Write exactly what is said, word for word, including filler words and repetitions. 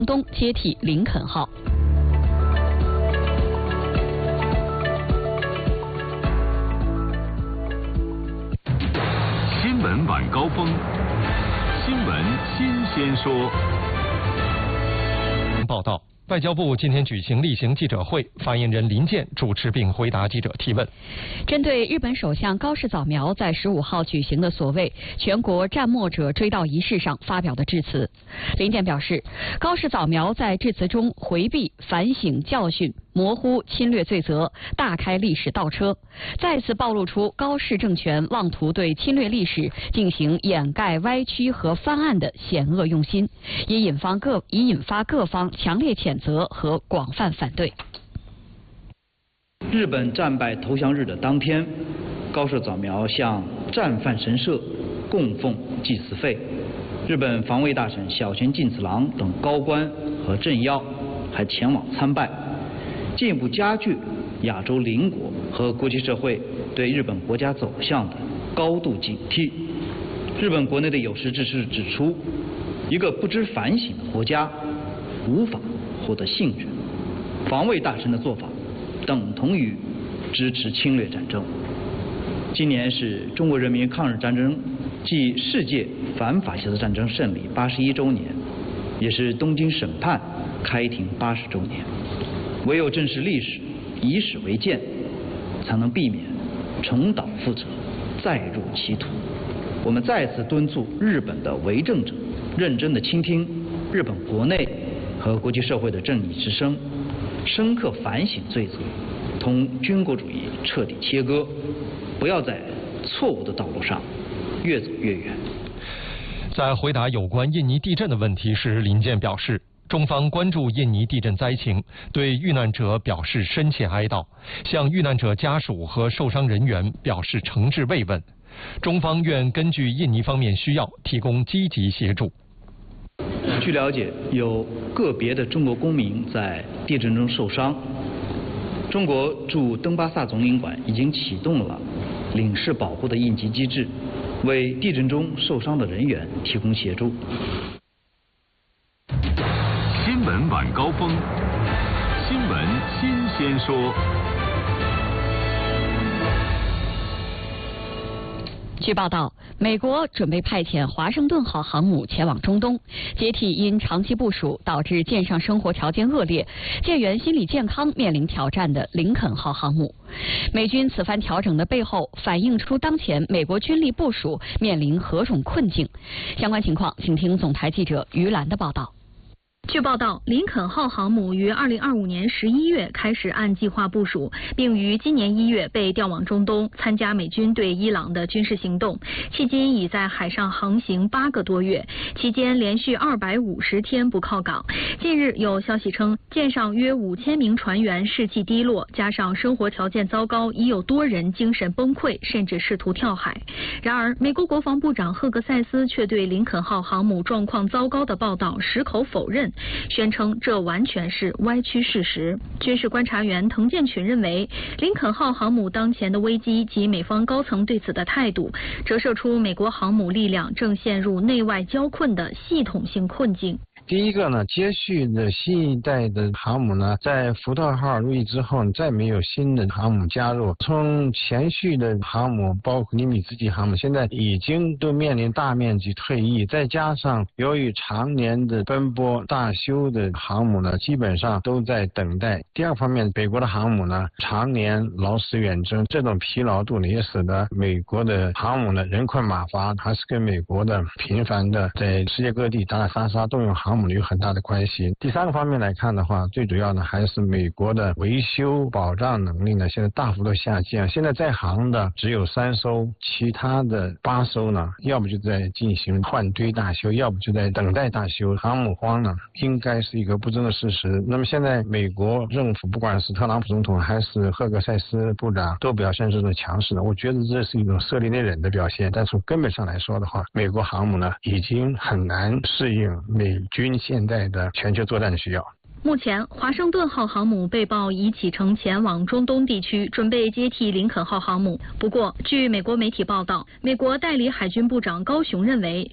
东接替林肯号。 新闻晚高峰，新闻新鲜说。 报道。外交部今天举行例行记者会，发言人林健主持并回答记者提问。 针对日本首相高市早苗在十五号举行的所谓全国战没者追悼仪式上发表的致辞，林健表示，高市早苗在致辞中回避反省教训，模糊侵略罪责，大开历史倒车，再次暴露出高市政权妄图对侵略历史进行掩盖、歪曲和翻案的险恶用心，也引发各已引发各方强烈谴责和广泛反对。 日本战败投降日的当天，高市早苗向战犯神社供奉祭祀费，日本防卫大臣小泉进次郎等高官和政要还前往参拜，进一步加剧亚洲邻国和国际社会对日本国家走向的高度警惕。日本国内的有识之士指出，一个不知反省的国家无法获得信任，防卫大臣的做法等同于支持侵略战争。今年是中国人民抗日战争暨世界反法西斯战争胜利八十一周年，也是东京审判开庭八十周年。唯有正视历史，以史为鉴，才能避免重蹈覆辙，再入歧途。我们再次敦促日本的为政者认真地倾听日本国内和国际社会的正义之声，深刻反省罪责，同军国主义彻底切割，不要在错误的道路上越走越远。 在回答有关印尼地震的问题时，林健表示，中方关注印尼地震灾情，对遇难者表示深切哀悼，向遇难者家属和受伤人员表示诚挚慰问。中方愿根据印尼方面需要，提供积极协助。 据了解，有个别的中国公民在地震中受伤。中国驻登巴萨总领馆已经启动了领事保护的应急机制，为地震中受伤的人员提供协助。 新闻晚高峰，新闻新鲜说。 据报道，美国准备派遣华盛顿号航母前往中东，接替因长期部署导致舰上生活条件恶劣、舰员心理健康面临挑战的林肯号航母。美军此番调整的背后，反映出当前美国军力部署面临何种困境。相关情况，请听总台记者于兰的报道。 据报道，林肯号航母于二零二五年十一月开始按计划部署，并于今年一月被调往中东，参加美军对伊朗的军事行动。迄今已在海上航行八个多月，期间连续二百五十天不靠港。近日有消息称，舰上约五千名船员士气低落，加上生活条件糟糕，已有多人精神崩溃，甚至试图跳海。然而，美国国防部长赫格塞斯却对林肯号航母状况糟糕的报道矢口否认，宣称这完全是歪曲事实。军事观察员滕建群认为，林肯号航母当前的危机及美方高层对此的态度，折射出美国航母力量正陷入内外交困的系统性困境。 第一个呢，接续的新一代的航母呢，在福特号入役之后，再没有新的航母加入。从前续的航母，包括尼米兹级航母，现在已经都面临大面积退役，再加上由于常年的奔波大修的航母呢，基本上都在等待。第二方面，美国的航母呢，常年劳师远征，这种疲劳度呢，也使得美国的航母呢人困马乏，还是跟美国的频繁的在世界各地打打杀杀动用航母有很大的关系。第三个方面来看的话，最主要的还是美国的维修保障能力呢，现在大幅度下降。现在在航的只有三艘，其他的八艘呢，要不就在进行换堆大修，要不就在等待大修。航母荒呢，应该是一个不争的事实。那么现在美国政府，不管是特朗普总统还是赫格塞斯部长，都表现这种强势的，我觉得这是一种色厉内荏的表现。但从根本上来说的话，美国航母呢，已经很难适应美军现代的全球作战的需要。 目前，华盛顿号航母被曝已启程前往中东地区，准备接替林肯号航母。不过，据美国媒体报道，美国代理海军部长高雄认为，